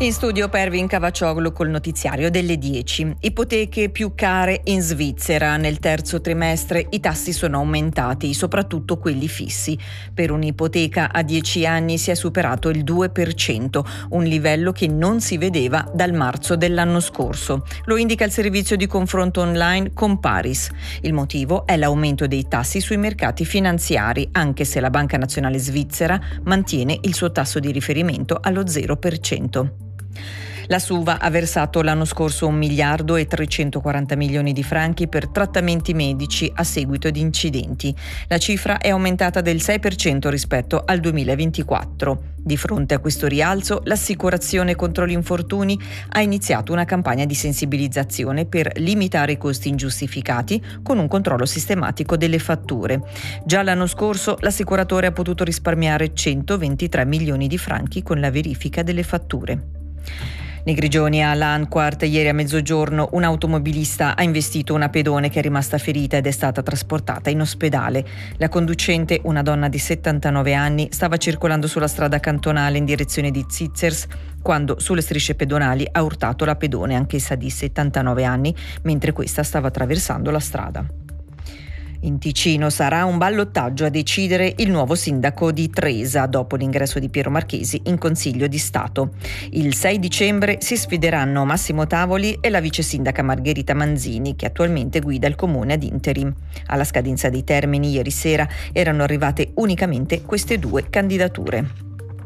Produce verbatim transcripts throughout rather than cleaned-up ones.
In studio Pervin Cavaccioglu col notiziario delle dieci. Ipoteche più care in Svizzera. Nel terzo trimestre i tassi sono aumentati, soprattutto quelli fissi. Per un'ipoteca a dieci anni si è superato il due per cento, un livello che non si vedeva dal marzo dell'anno scorso. Lo indica il servizio di confronto online Comparis. Il motivo è l'aumento dei tassi sui mercati finanziari, anche se la Banca Nazionale Svizzera mantiene il suo tasso di riferimento allo zero per cento. La Suva ha versato l'anno scorso un miliardo e trecentoquaranta milioni di franchi per trattamenti medici a seguito di incidenti. La cifra è aumentata del sei per cento rispetto al duemilaventiquattro. Di fronte a questo rialzo, l'Assicurazione contro gli infortuni ha iniziato una campagna di sensibilizzazione per limitare i costi ingiustificati con un controllo sistematico delle fatture. Già l'anno scorso l'assicuratore ha potuto risparmiare centoventitré milioni di franchi con la verifica delle fatture. Nei Grigioni a Landquart ieri a mezzogiorno un automobilista ha investito una pedone che è rimasta ferita ed è stata trasportata in ospedale. La conducente, una donna di settantanove anni, stava circolando sulla strada cantonale in direzione di Zitzers quando sulle strisce pedonali ha urtato la pedone, anch'essa di settantanove anni, mentre questa stava attraversando la strada. In Ticino sarà un ballottaggio a decidere il nuovo sindaco di Tresa dopo l'ingresso di Piero Marchesi in Consiglio di Stato. Il sei dicembre si sfideranno Massimo Tavoli e la vice sindaca Margherita Manzini, che attualmente guida il comune ad interim. Alla scadenza dei termini ieri sera erano arrivate unicamente queste due candidature.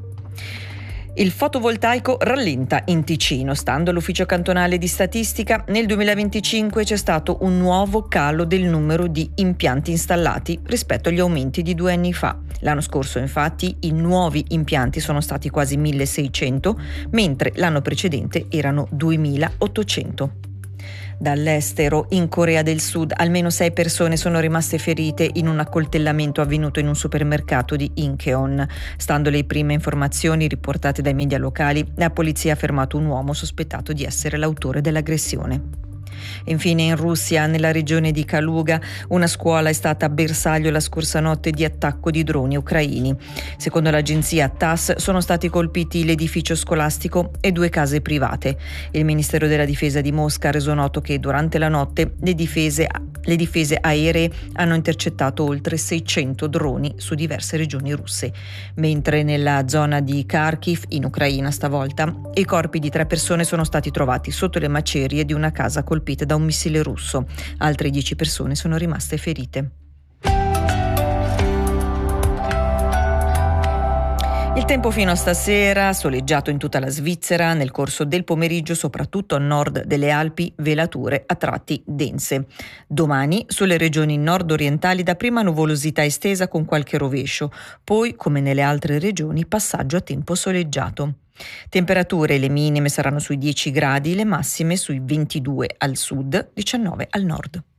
Il fotovoltaico rallenta in Ticino. Stando all'Ufficio Cantonale di Statistica, nel duemilaventicinque c'è stato un nuovo calo del numero di impianti installati rispetto agli aumenti di due anni fa. L'anno scorso, infatti, i nuovi impianti sono stati quasi milleseicento, mentre l'anno precedente erano duemilaottocento. Dall'estero, in Corea del Sud, almeno sei persone sono rimaste ferite in un accoltellamento avvenuto in un supermercato di Incheon. Stando alle prime informazioni riportate dai media locali, la polizia ha fermato un uomo sospettato di essere l'autore dell'aggressione. Infine in Russia, nella regione di Kaluga, una scuola è stata bersaglio la scorsa notte di attacco di droni ucraini. Secondo l'agenzia T A S S sono stati colpiti l'edificio scolastico e due case private. Il Ministero della Difesa di Mosca ha reso noto che durante la notte le difese, le difese aeree hanno intercettato oltre seicento droni su diverse regioni russe. Mentre nella zona di Kharkiv, in Ucraina stavolta, i corpi di tre persone sono stati trovati sotto le macerie di una casa colpita da un missile russo. Altre dieci persone sono rimaste ferite. Il tempo fino a stasera, soleggiato in tutta la Svizzera, nel corso del pomeriggio, soprattutto a nord delle Alpi, velature a tratti dense. Domani, sulle regioni nord-orientali, dapprima nuvolosità estesa con qualche rovescio, poi, come nelle altre regioni, passaggio a tempo soleggiato. Temperature: le minime saranno sui dieci gradi, le massime sui ventidue al sud, diciannove al nord.